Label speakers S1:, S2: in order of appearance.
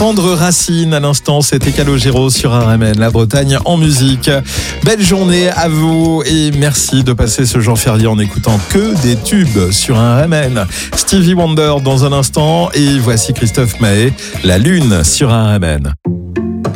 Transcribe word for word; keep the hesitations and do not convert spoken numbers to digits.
S1: Prendre racine à l'instant, c'était Calogero sur R M N, la Bretagne en musique. Belle journée à vous et merci de passer ce jour férié en écoutant que des tubes sur R M N. Stevie Wonder dans un instant et voici Christophe Maé, La Lune sur R M N.